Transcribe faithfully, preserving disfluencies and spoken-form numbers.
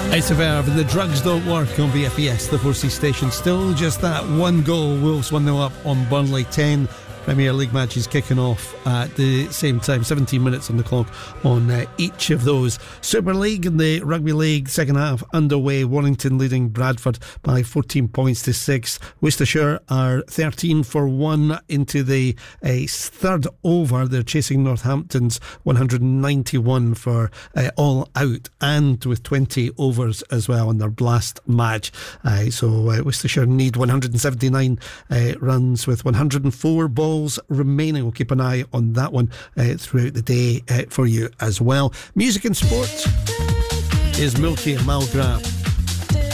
It's a verb, and the drugs don't work on V F E S, the four C station. Still just that one goal. Wolves one nil up on Burnley. ten Premier League matches kicking off at the same time, seventeen minutes on the clock on uh, each of those. Super League and the Rugby League second half underway. Warrington leading Bradford by fourteen points to six. Worcestershire are thirteen for one into the uh, third over. They're chasing Northampton's one hundred ninety-one for uh, all out, and with twenty overs as well in their blast match. Uh, so uh, Worcestershire need one hundred seventy-nine uh, runs with one hundred four balls remaining. We'll keep an eye on that one uh, throughout the day uh, for you as well. Music and sport is Milky and Malgrab.